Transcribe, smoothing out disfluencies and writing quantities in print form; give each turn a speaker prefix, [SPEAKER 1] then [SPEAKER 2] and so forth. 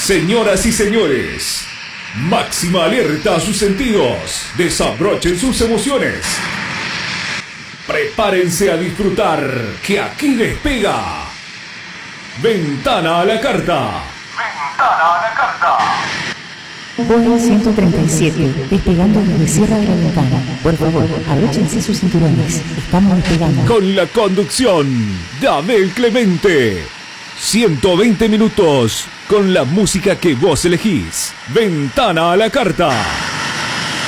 [SPEAKER 1] Señoras y señores, máxima alerta a sus sentidos, desabrochen sus emociones. Prepárense a disfrutar, que aquí despega Ventana a la Carta. Ventana a la Carta.
[SPEAKER 2] Boeing 137, despegando desde Sierra de la Ventana. Por favor, abróchense sus cinturones. Estamos despegando.
[SPEAKER 1] Con la conducción de Abel Clemente. 120 minutos con la música que vos elegís. Ventana a la Carta.